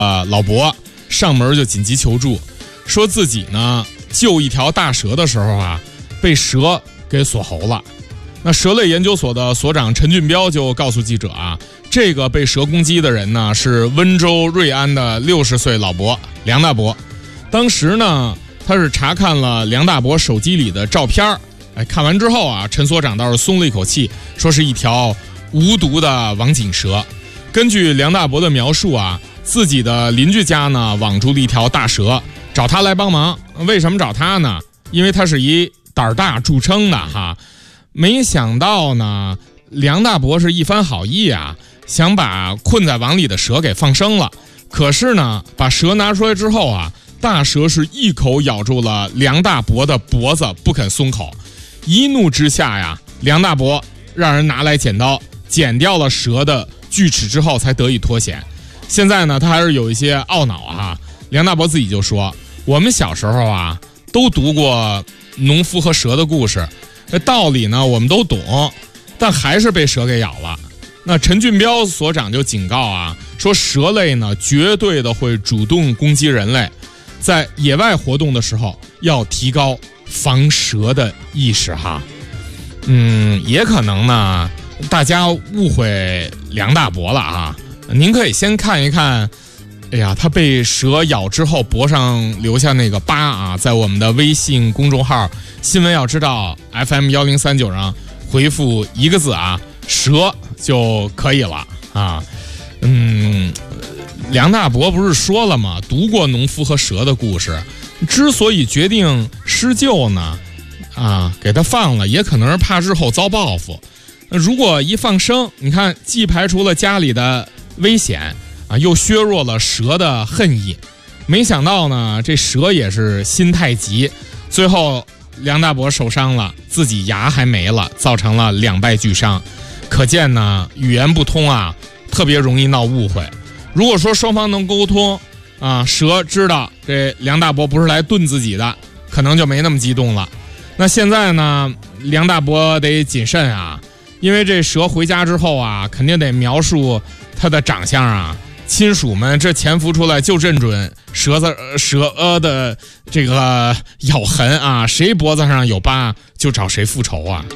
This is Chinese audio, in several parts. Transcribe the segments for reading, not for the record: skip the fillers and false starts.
老伯上门就紧急求助，说自己呢救一条大蛇的时候啊，被蛇给锁喉了。那蛇类研究所的所长陈俊彪就告诉记者啊，这个被蛇攻击的人呢是温州瑞安的60岁老伯梁大伯。当时呢他是查看了梁大伯手机里的照片，看完之后啊，陈所长倒是松了一口气，说是一条无毒的网锦蛇。根据梁大伯的描述啊，自己的邻居家呢网住了一条大蛇，找他来帮忙。为什么找他呢？因为他是以胆大著称的哈。没想到呢，梁大伯是一番好意啊，想把困在网里的蛇给放生了。可是呢，把蛇拿出来之后啊，大蛇是一口咬住了梁大伯的脖子，不肯松口。一怒之下呀，梁大伯让人拿来剪刀剪掉了蛇的锯齿之后，才得以脱险。现在呢，他还是有一些懊恼啊。梁大伯自己就说，我们小时候啊都读过农夫和蛇的故事，这道理呢我们都懂，但还是被蛇给咬了。那陈俊彪所长就警告啊，说蛇类呢绝对的会主动攻击人类，在野外活动的时候要提高防蛇的意识哈。也可能呢大家误会梁大伯了啊。您可以先看一看，他被蛇咬之后脖上留下那个疤啊，在我们的微信公众号新闻要知道 FM1039上回复一个字啊，蛇就可以了啊。梁大伯不是说了吗？读过农夫和蛇的故事，之所以决定施救呢，给他放了，也可能是怕日后遭报复。如果一放生，你看既排除了家里的危险啊，又削弱了蛇的恨意。没想到呢，这蛇也是心太急，最后梁大伯受伤了，自己牙还没了，造成了两败俱伤。可见呢，语言不通啊，特别容易闹误会。如果说双方能沟通啊，蛇知道这梁大伯不是来炖自己的，可能就没那么激动了。那现在呢，梁大伯得谨慎啊，因为这蛇回家之后啊，肯定得描述它的长相啊，亲属们这潜伏出来就认准蛇的这个咬痕啊，谁脖子上有疤就找谁复仇啊。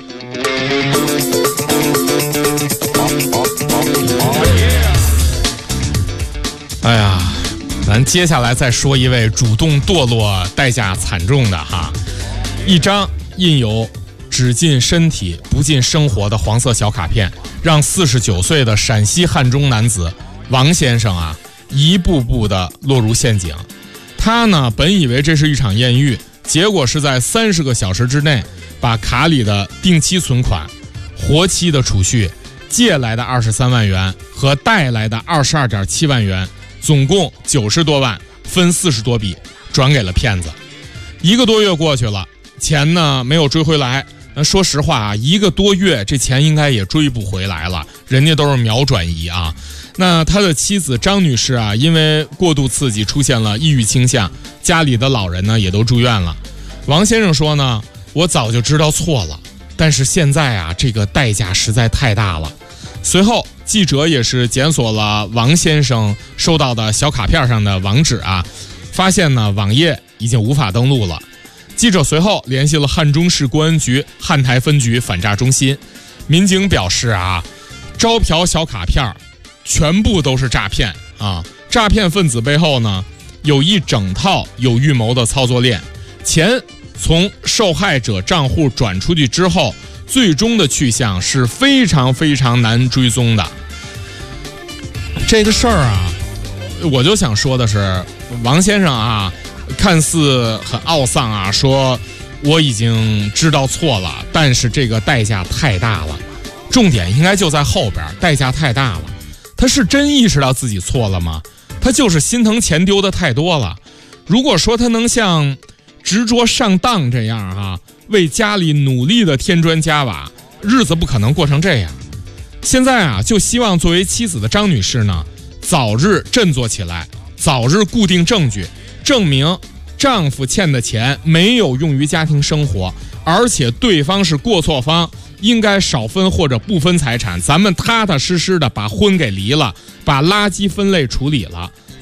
咱接下来再说一位主动堕落代价惨重的哈。一张印有只进身体不进生活的黄色小卡片，让49岁的陕西汉中男子王先生啊一步步的落入陷阱。他呢本以为这是一场艳遇，结果是在30个小时之内把卡里的定期存款、活期的储蓄、借来的23万元和贷来的22.7万元，总共90多万，分40多笔转给了骗子。1个多月过去了，钱呢没有追回来。说实话啊，1个多月这钱应该也追不回来了，人家都是秒转移啊。那他的妻子张女士啊，因为过度刺激出现了抑郁倾向，家里的老人呢也都住院了。王先生说呢，我早就知道错了，但是现在啊这个代价实在太大了。随后记者也是检索了王先生收到的小卡片上的网址啊，发现呢网页已经无法登录了。记者随后联系了汉中市公安局汉台分局反诈中心，民警表示啊，招嫖小卡片全部都是诈骗啊！诈骗分子背后呢有一整套有预谋的操作链，钱从受害者账户转出去之后，最终的去向是非常非常难追踪的。这个事儿啊，我就想说的是，王先生啊看似很懊丧啊，说我已经知道错了，但是这个代价太大了。重点应该就在后边，代价太大了。他是真意识到自己错了吗？他就是心疼钱丢的太多了。如果说他能像执着上当这样啊，为家里努力的添砖加瓦，日子不可能过成这样。现在啊，就希望作为妻子的张女士呢，早日振作起来，早日固定证据，证明丈夫欠的钱没有用于家庭生活，而且对方是过错方，应该少分或者不分财产，咱们踏踏实实的把婚给离了，把垃圾分类处理了，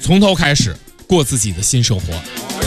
从头开始过自己的新生活。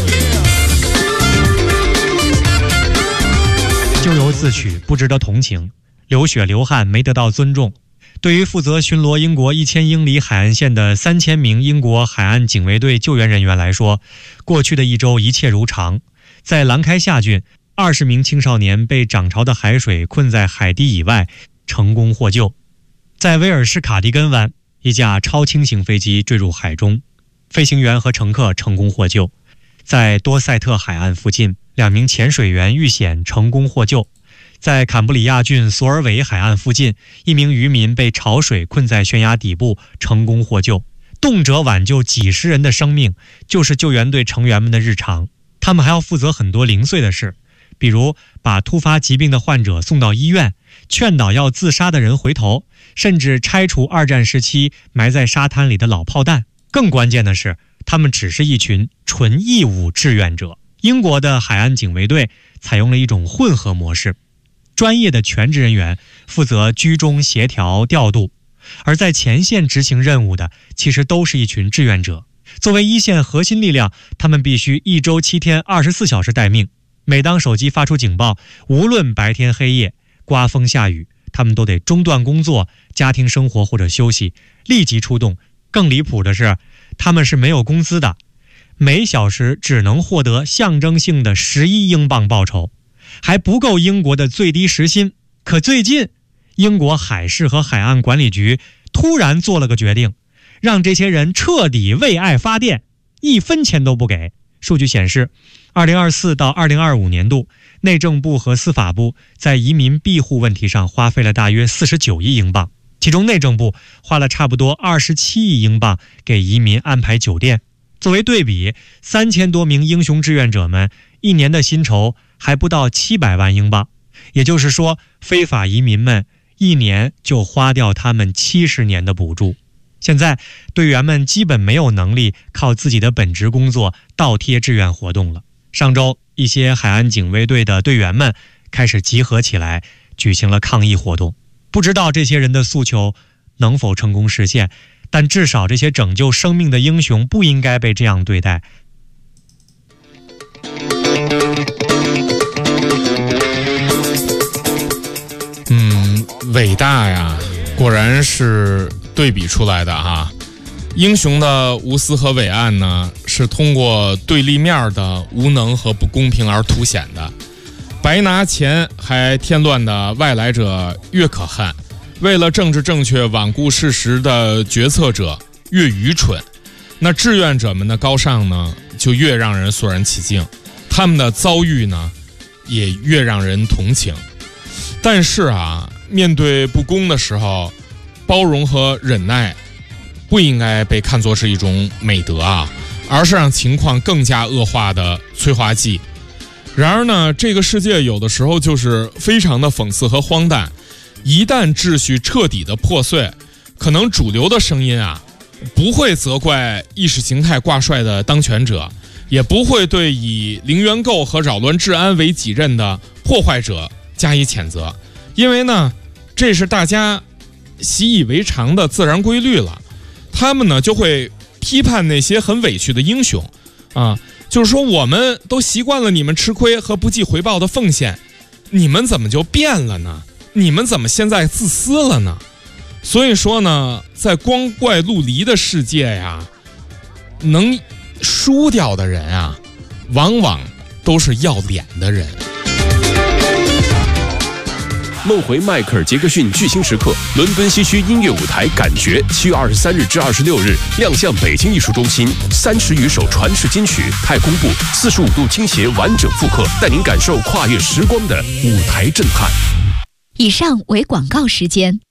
咎由自取，不值得同情，流血流汗没得到尊重。对于负责巡逻英国1000英里海岸线的3000名英国海岸警卫队救援人员来说，过去的一周一切如常。在兰开夏郡，20名青少年被涨潮的海水困在海堤以外，成功获救。在威尔士卡迪根湾，一架超轻型飞机坠入海中，飞行员和乘客成功获救。在多塞特海岸附近，2名潜水员遇险成功获救。在坎布里亚郡索尔韦海岸附近，1名渔民被潮水困在悬崖底部，成功获救。动辄挽救几十人的生命，就是救援队成员们的日常。他们还要负责很多零碎的事，比如把突发疾病的患者送到医院，劝导要自杀的人回头，甚至拆除2战时期埋在沙滩里的老炮弹。更关键的是，他们只是一群纯义务志愿者。英国的海岸警卫队采用了一种混合模式，专业的全职人员负责居中协调调度，而在前线执行任务的其实都是一群志愿者。作为一线核心力量，他们必须1周7天24小时待命。每当手机发出警报，无论白天黑夜，刮风下雨，他们都得中断工作、家庭生活或者休息，立即出动。更离谱的是，他们是没有工资的，每小时只能获得象征性的11英镑报酬，还不够英国的最低时薪。可最近，英国海事和海岸管理局突然做了个决定，让这些人彻底为爱发电，1分钱都不给。数据显示，2024到2025年度，内政部和司法部在移民庇护问题上花费了大约49亿英镑，其中内政部花了差不多27亿英镑给移民安排酒店。作为对比，3000多名英雄志愿者们1年的薪酬还不到700万英镑，也就是说，非法移民们1年就花掉他们70年的补助。现在队员们基本没有能力靠自己的本职工作倒贴志愿活动了。上周，一些海岸警卫队的队员们开始集合起来，举行了抗议活动。不知道这些人的诉求能否成功实现，但至少这些拯救生命的英雄不应该被这样对待。 伟大呀，果然是对比出来的哈。英雄的无私和伟岸呢，是通过对立面的无能和不公平而凸显的。白拿钱还添乱的外来者越可恨，为了政治正确罔顾事实的决策者越愚蠢。那志愿者们的高尚呢，就越让人肃然起敬，他们的遭遇呢，也越让人同情。但是啊，面对不公的时候，包容和忍耐不应该被看作是一种美德啊，而是让情况更加恶化的催化剂。然而呢，这个世界有的时候就是非常的讽刺和荒诞。一旦秩序彻底的破碎，可能主流的声音啊，不会责怪意识形态挂帅的当权者，也不会对以零元购和扰乱治安为己任的破坏者加以谴责，因为呢，这是大家习以为常的自然规律了。他们呢就会批判那些很委屈的英雄啊，就是说我们都习惯了你们吃亏和不计回报的奉献，你们怎么就变了呢？你们怎么现在自私了呢？所以说呢，在光怪陆离的世界呀，能输掉的人啊，往往都是要脸的人。 梦回迈克尔·杰克逊巨星时刻伦敦西区音乐舞台感觉7月23日至26日亮相北京艺术中心，30余首传世金曲太空步45度倾斜完整复刻，带您感受跨越时光的舞台震撼。 以上为广告时间。